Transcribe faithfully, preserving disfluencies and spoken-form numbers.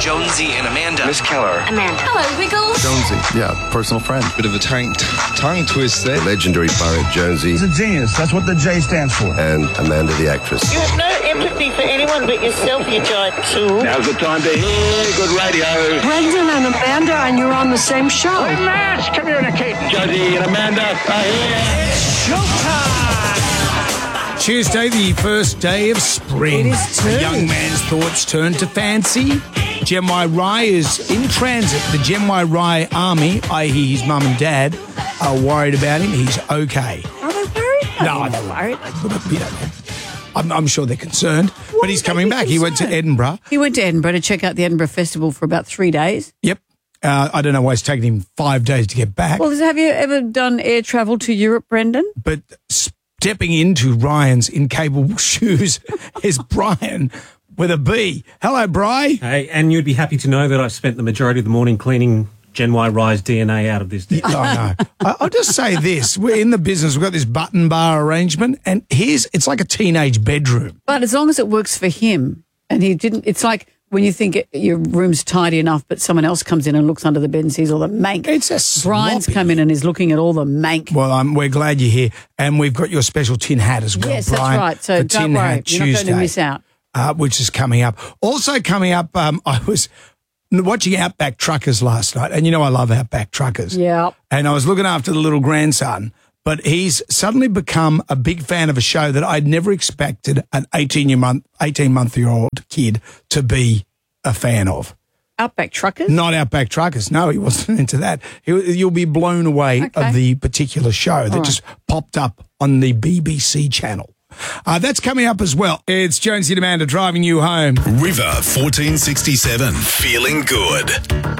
Jonesy and Amanda. Miss Keller. Amanda. Hello, Wiggles. Jonesy, yeah, personal friend. Bit of a tongue, tongue twist there. The legendary pirate Jonesy. He's a genius. That's what the J stands for. And Amanda, the actress. You have no empathy for anyone but yourself, you giant tool. Now's the time to hear good radio. Brendan and Amanda, and you're on the same show. We must communicate. Jonesy and Amanda are here. It's showtime! Tuesday, the first day of spring. It is too. A young man's thoughts turn to fancy. Gen Y Rai is in transit. The Gen Y Rai army, that is his mum and dad, are worried about him. He's okay. Are they worried? No, they're worried. You know, I'm, I'm sure they're concerned. Why but he's would they coming be back. He went to concerned? Edinburgh. He went to Edinburgh to check out the Edinburgh Festival for about three days. Yep. Uh, I don't know why it's taken him five days to get back. Well, have you ever done air travel to Europe, Brendan? But stepping into Ryan's incapable shoes is Brian with a B. Hello, Bri. Hey, and you'd be happy to know that I spent the majority of the morning cleaning Gen Y Rai's D N A out of this dish. Oh, no. I- I'll just say this. We're in the business. We've got this button bar arrangement, and here's, it's like a teenage bedroom. But as long as it works for him, and he didn't, it's like when you think it, your room's tidy enough, but someone else comes in and looks under the bed and sees all the mank. It's a Brian's sloppy. come in and is looking at all the mank. Well, um, we're glad you're here, and we've got your special tin hat as well, Yes, Brian. that's right. So for don't Tin worry, Hat you're not going to Tuesday, miss out. Uh, which is coming up. Also coming up, um, I was watching Outback Truckers last night, and you know I love Outback Truckers. Yeah. And I was looking after the little grandson, but he's suddenly become a big fan of a show that I'd never expected an eighteen-month, eighteen-month-year-old kid to be a fan of. Outback Truckers? Not Outback Truckers. No, he wasn't into that. He, you'll be blown away Okay. of the particular show that All right. just popped up on the B B C channel. Uh, that's coming up as well. It's Jonesy and Amanda driving you home. River fourteen sixty-seven. Feeling good.